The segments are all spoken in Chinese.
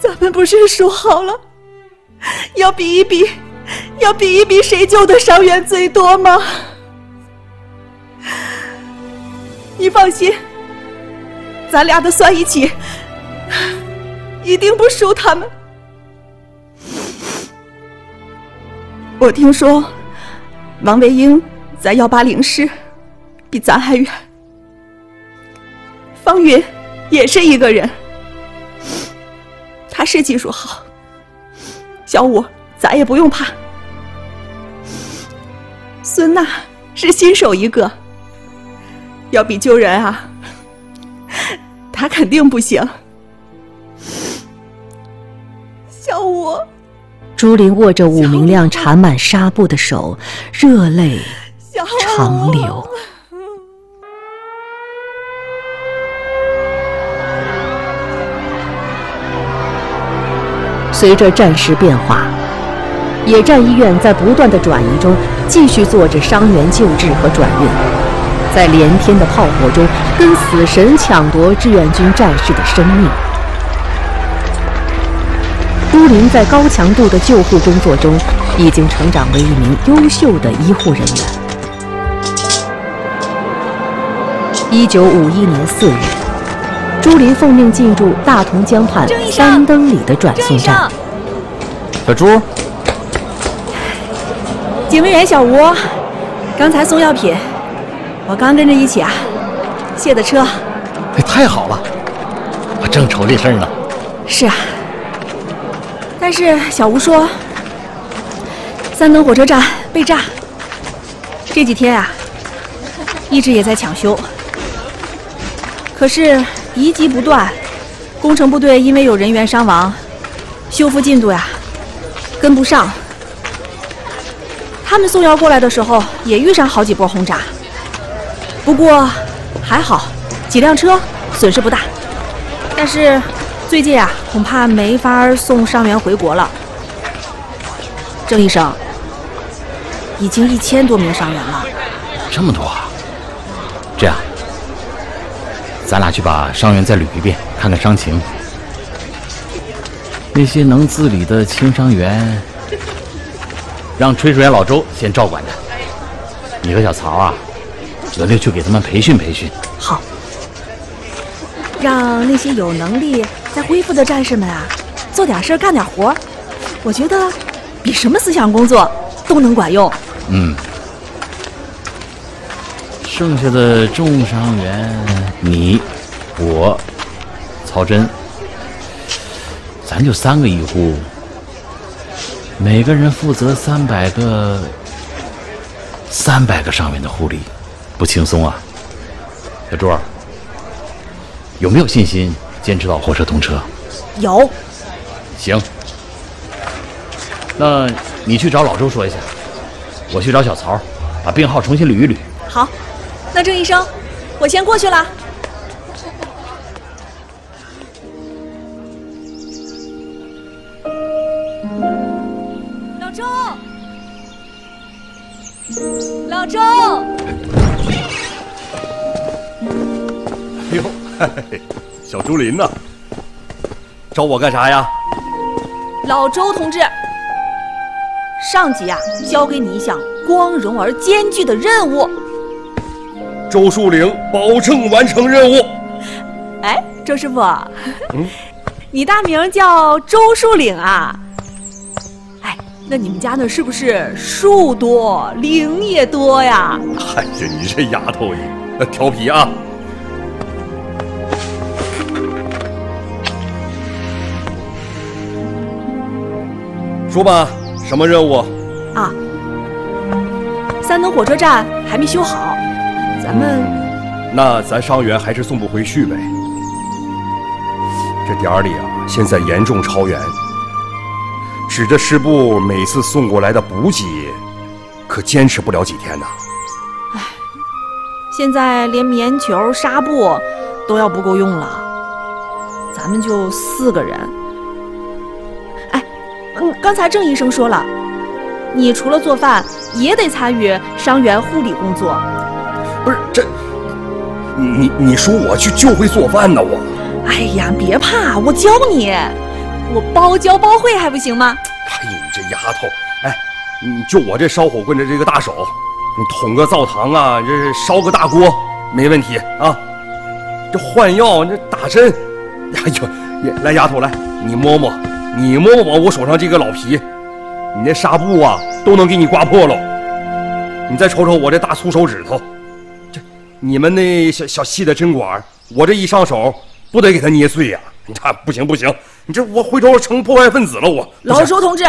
咱们不是说好了，要比一比谁救的伤员最多吗？你放心，咱俩的算一起，一定不输他们。我听说王维英在180师比咱还远，方云也是一个人，他是技术好，小五咱也不用怕。孙娜是新手一个，要比救人啊，他肯定不行。小五， 朱琳握着武明亮缠满纱布的手，热泪长流。随着战事变化，野战医院在不断的转移中继续做着伤员救治和转运，在连天的炮火中跟死神抢夺志愿军战士的生命。朱琳在高强度的救护工作中已经成长为一名优秀的医护人员。1951年4月，朱琳奉命进驻大同江畔三灯里的转送站。 小朱， 警卫员小吴，刚才送药品，我刚跟着一起卸的车。 哎，太好了，我正愁这事儿呢。 是啊，但是小吴说，三灯火车站被炸，这几天一直也在抢修。可是敌机不断，工程部队因为有人员伤亡，修复进度跟不上。他们送药过来的时候也遇上好几波轰炸，不过还好，几辆车损失不大。但是最近恐怕没法送伤员回国了。郑医生，已经1000多名伤员了。 这么多啊！这样，咱俩去把伤员再捋一遍，看看伤情。那些能自理的轻伤员，让炊事员老周先照管着。你和小曹轮流去给他们培训培训。 好，让那些有能力在恢复的战士们做点事干点活，我觉得比什么思想工作都能管用。 剩下的重伤员，你、我、曹真，咱就3个医护，每个人负责300个伤员的护理，不轻松啊。小朱，有没有信心坚持到火车通车？ 有。 行，那你去找老周说一下，我去找小曹，把病号重新捋一捋。 好，那郑医生，我先过去了。老周，老周！ 哎呦，小朱琳呐，找我干啥呀？ 老周同志，上级交给你一项光荣而艰巨的任务。 周树岭保证完成任务。 哎，周师傅，你大名叫周树岭啊？哎，那你们家那是不是树多岭也多呀？ 哎呀，你这丫头调皮啊！说吧，什么任务？ 三灯火车站还没修好， 那咱伤员还是送不回去呗。这点里现在严重超员，指着师部每次送过来的补给，可坚持不了几天呢。 哎，现在连棉球、纱布都要不够用了，咱们就4个人。哎，刚才郑医生说了，你除了做饭，也得参与伤员护理工作。 不是这，你说我去就会做饭呢？我。 哎呀，别怕，我教你。 我包教包会还不行吗？ 哎呀，你这丫头，哎，你就我这烧火棍的这个大手，你捅个灶膛啊，这烧个大锅没问题啊。这换药，这打针，哎呦，来丫头来，你摸摸我手上这个老皮，你那纱布啊都能给你刮破了。你再瞅瞅我这大粗手指头，这你们那小细的针管，我这一上手不得给它捏碎呀？你看不行，你这我回头成破坏分子了我。 老周同志，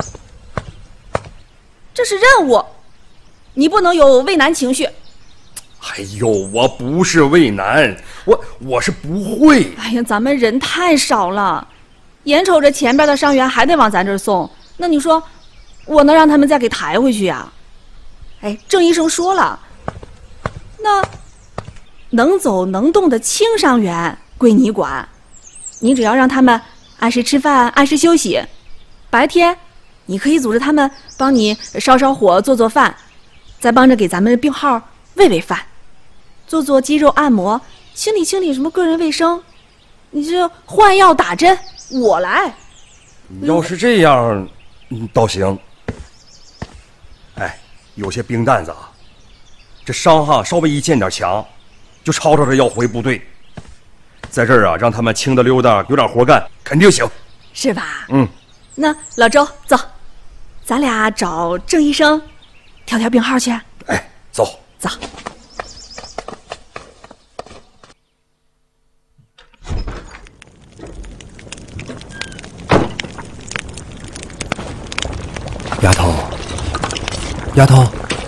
这是任务，你不能有畏难情绪。 哎呦，我不是畏难，我是不会。 哎呀，咱们人太少了，眼瞅着前边的伤员还得往咱这儿送，那你说我能让他们再给抬回去呀？哎，郑医生说了，那能走能动的轻伤员归你管，你只要让他们按时吃饭，按时休息。白天你可以组织他们帮你烧火，做饭，再帮着给咱们病号喂饭，做肌肉按摩，清理什么个人卫生。你这换药打针我来。 要是这样倒行。哎，有些兵蛋子啊，这伤稍微一见点强，就吵着要回部队。在这儿啊，让他们轻的溜达，有点活干，肯定行， 是吧？那老周走，咱俩找郑医生调病号去。 哎，走。丫头，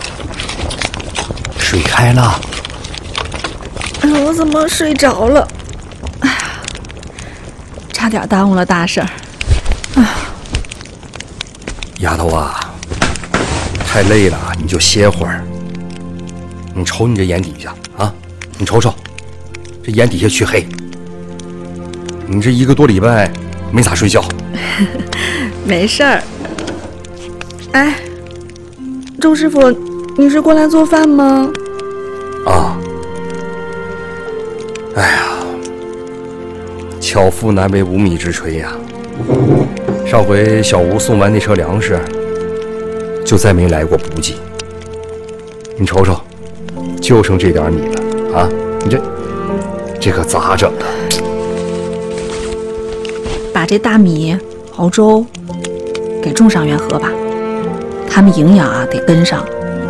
水开了。 我怎么睡着了？哎呀，差点耽误了大事儿。 丫头啊，太累了，你就歇会儿。你瞅你这眼底下啊，你瞅瞅，这眼底下黢黑。你这1个多礼拜没咋睡觉。 没事儿。哎，周师傅，你是过来做饭吗？ 啊。哎呀，巧妇难为无米之炊呀。上回小吴送完那车粮食，就再没来过补给。你瞅瞅，就剩这点米了啊！你这可咋整啊？ 把这大米熬粥给重伤员喝吧，他们营养啊得跟上。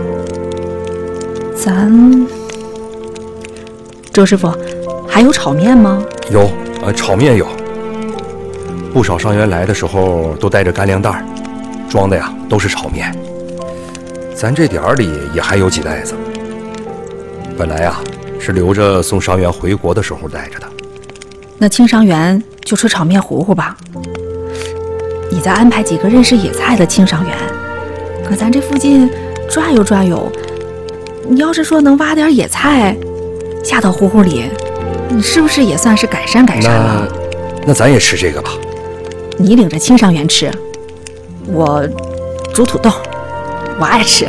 周师傅，还有炒面吗？ 有，炒面有。不少伤员来的时候都带着干粮袋，装的呀都是炒面。咱这点儿里也还有几袋子，本来啊是留着送伤员回国的时候带着的。 那轻伤员就吃炒面糊糊吧。你再安排几个认识野菜的轻伤员，搁咱这附近转悠。你要是说能挖点野菜下到糊糊里，你是不是也算是改善了？ 那咱也吃这个吧。 你领着轻伤员吃，我煮土豆，我爱吃。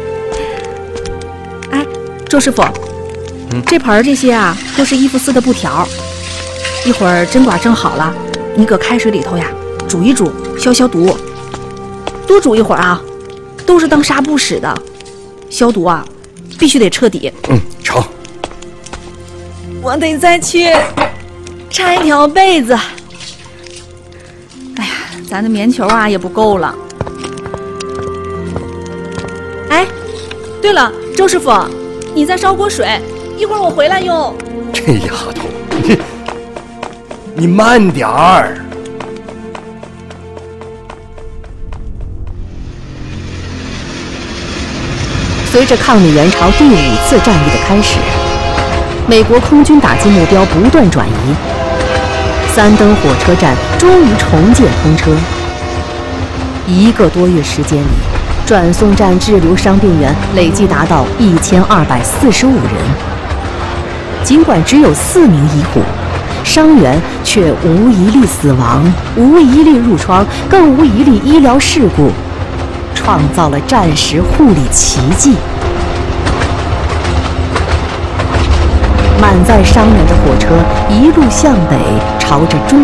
哎，周师傅，这盆这些啊都是衣服丝的布条，一会儿针管蒸好了，你搁开水里头呀煮一煮，消毒，多煮一会儿啊，都是当纱布使的，消毒啊必须得彻底。 成。 我得再去拆一条被子。哎呀，咱的棉球啊也不够了。哎，对了，周师傅，你再烧锅水，一会儿我回来用。 这丫头，你慢点儿。 随着抗美援朝第5次战役的开始，美国空军打击目标不断转移，三登火车站终于重建通车。1个多月时间里，转送站滞留伤病员累计达到1245人。尽管只有4名医护，伤员却无一例死亡，无一例褥疮，更无一例医疗事故，创造了战时护理奇迹。满载伤员的火车一路向北，朝着中